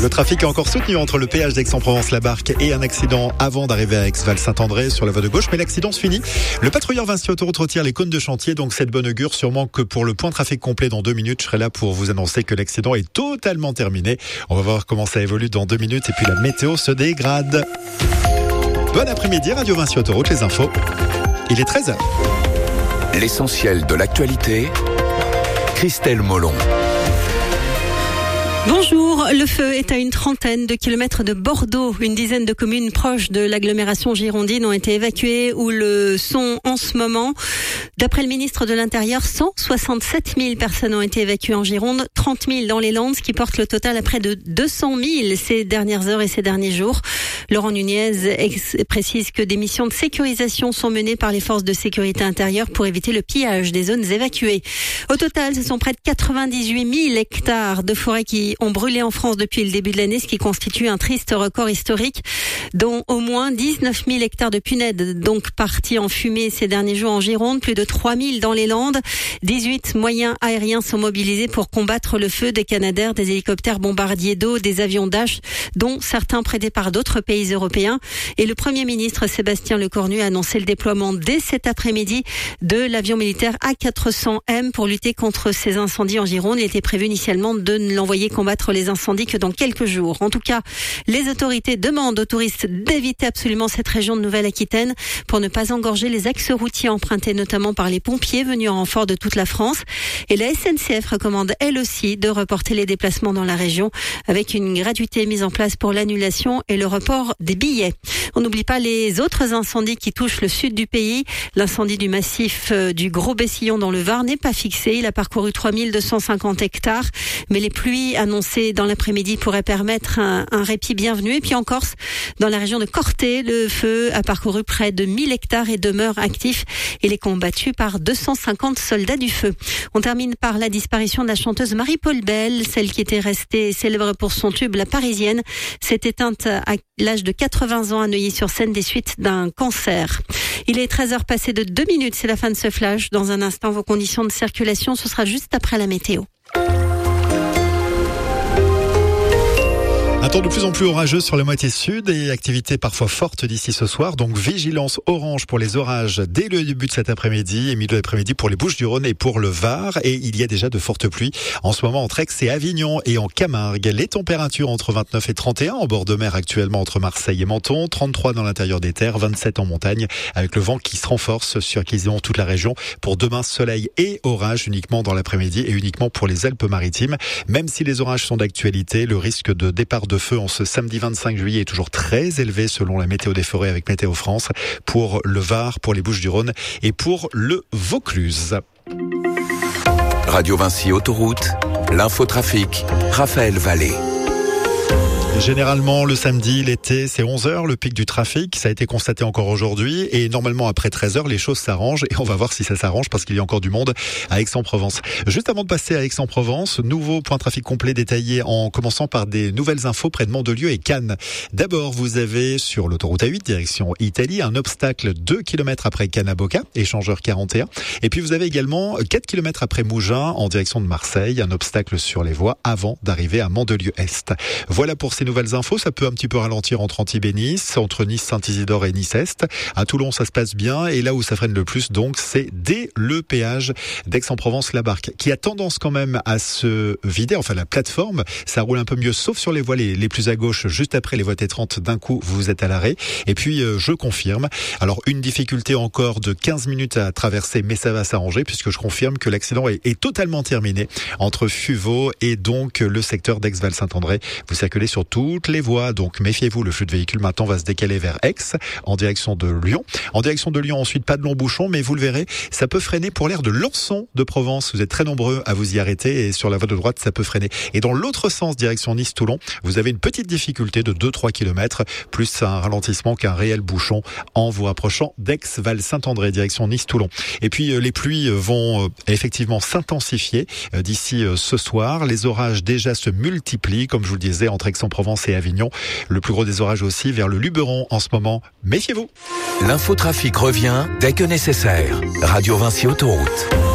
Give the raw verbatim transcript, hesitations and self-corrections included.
Le trafic est encore soutenu entre le péage d'Aix-en-Provence-la-Barque et un accident avant d'arriver à Aix-Val-Saint-André sur la voie de gauche. Mais l'accident se finit. Le patrouilleur Vinci Autoroute retire les cônes de chantier. Donc c'est de bonne augure. Sûrement que pour le point trafic complet dans deux minutes, je serai là pour vous annoncer que l'accident est totalement terminé. On va voir comment ça évolue dans deux minutes. Et puis la météo se dégrade. Bon après-midi, Radio Vinci Autoroute, les infos. Il est treize heures. L'essentiel de l'actualité, Christelle Molon. Bonjour, le feu est à une trentaine de kilomètres de Bordeaux. Une dizaine de communes proches de l'agglomération girondine ont été évacuées ou le sont en ce moment. D'après le ministre de l'Intérieur, cent soixante-sept mille personnes ont été évacuées en Gironde, trente mille dans les Landes, ce qui porte le total à près de deux cent mille ces dernières heures et ces derniers jours. Laurent Nunez précise que des missions de sécurisation sont menées par les forces de sécurité intérieure pour éviter le pillage des zones évacuées. Au total, ce sont près de quatre-vingt-dix-huit mille hectares de forêt qui ont brûlé en France depuis le début de l'année, ce qui constitue un triste record historique, dont au moins dix-neuf mille hectares de punaises donc partis en fumée ces derniers jours en Gironde, plus de trois mille dans les Landes. dix-huit moyens aériens sont mobilisés pour combattre le feu, des Canadair, des hélicoptères bombardiers d'eau, des avions Dash, dont certains prêtés par d'autres pays européens. Et le Premier ministre Sébastien Lecornu a annoncé le déploiement dès cet après-midi de l'avion militaire A quatre cents M pour lutter contre ces incendies en Gironde. Il était prévu initialement de l'envoyer combattre les incendies que dans quelques jours. En tout cas, les autorités demandent aux touristes d'éviter absolument cette région de Nouvelle-Aquitaine pour ne pas engorger les axes routiers empruntés notamment par les pompiers venus en renfort de toute la France. Et la S N C F recommande elle aussi de reporter les déplacements dans la région avec une gratuité mise en place pour l'annulation et le report des billets. On n'oublie pas les autres incendies qui touchent le sud du pays. L'incendie du massif du Gros Bessillon dans le Var n'est pas fixé. Il a parcouru trois mille deux cent cinquante hectares, mais les pluies annoncées dans l'après-midi pourraient permettre un, un répit bienvenu. Et puis en Corse, dans la région de Corté, le feu a parcouru près de mille hectares et demeure actif. Il est combattu par deux cent cinquante soldats du feu. On termine par la disparition de la chanteuse Marie-Paul Bell, celle qui était restée célèbre pour son tube La Parisienne, s'est éteinte à l'âge de quatre-vingts ans à Neuilly-sur-Seine des suites d'un cancer. Il est treize heures passées de deux minutes, c'est la fin de ce flash. Dans un instant, vos conditions de circulation, ce sera juste après la météo. Un temps de plus en plus orageux sur la moitié sud et activité parfois forte d'ici ce soir. Donc vigilance orange pour les orages dès le début de cet après-midi et milieu d'après-midi pour les Bouches-du-Rhône et pour le Var. Et il y a déjà de fortes pluies en ce moment entre Aix et Avignon et en Camargue. Les températures entre vingt-neuf et trente et un en bord de mer actuellement entre Marseille et Menton, trente-trois dans l'intérieur des terres, vingt-sept en montagne avec le vent qui se renforce sur quasiment toute la région. Pour demain, soleil et orage uniquement dans l'après-midi et uniquement pour les Alpes-Maritimes. Même si les orages sont d'actualité, le risque de départ de feu en ce samedi vingt-cinq juillet est toujours très élevé selon la météo des forêts avec Météo France pour le Var, pour les Bouches-du-Rhône et pour le Vaucluse. Radio Vinci Autoroute, l'infotrafic, Raphaël Vallée. Généralement, le samedi, l'été, c'est onze heures, le pic du trafic. Ça a été constaté encore aujourd'hui. Et normalement, après treize heures, les choses s'arrangent. Et on va voir si ça s'arrange parce qu'il y a encore du monde à Aix-en-Provence. Juste avant de passer à Aix-en-Provence, nouveau point trafic complet détaillé en commençant par des nouvelles infos près de Mandelieu et Cannes. D'abord, vous avez sur l'autoroute A huit, direction Italie, un obstacle deux kilomètres après Cannes-à-Boca, échangeur quarante et un. Et puis, vous avez également quatre kilomètres après Mougins, en direction de Marseille, un obstacle sur les voies avant d'arriver à Mandelieu-Est. Voilà pour ces nouvelles infos, ça peut un petit peu ralentir entre Antibes et Nice, entre Nice-Saint-Isidore et Nice-Est. À Toulon, ça se passe bien. Et là où ça freine le plus, donc, c'est dès le péage d'Aix-en-Provence-la-Barque, qui a tendance quand même à se vider. Enfin, la plateforme, ça roule un peu mieux, sauf sur les voies les, les plus à gauche, juste après les voies T trente. D'un coup, vous êtes à l'arrêt. Et puis, euh, je confirme. Alors, une difficulté encore de quinze minutes à traverser, mais ça va s'arranger puisque je confirme que l'accident est, est totalement terminé entre Fuveau et donc le secteur d'Aix-Val-Saint-André. Vous circulez sur toutes les voies, donc méfiez-vous, le flux de véhicules maintenant va se décaler vers Aix, en direction de Lyon. En direction de Lyon, ensuite, pas de long bouchon, mais vous le verrez, ça peut freiner pour l'aire de Lançon de Provence. Vous êtes très nombreux à vous y arrêter et sur la voie de droite, ça peut freiner. Et dans l'autre sens, direction Nice-Toulon, vous avez une petite difficulté de deux à trois kilomètres, plus un ralentissement qu'un réel bouchon en vous rapprochant d'Aix-Val-Saint-André, direction Nice-Toulon. Et puis, les pluies vont effectivement s'intensifier d'ici ce soir. Les orages déjà se multiplient, comme je vous le disais, entre Aix-en-Provence et Avignon. Le plus gros des orages aussi vers le Luberon en ce moment. Méfiez-vous. L'infotrafic revient dès que nécessaire. Radio Vinci Autoroute.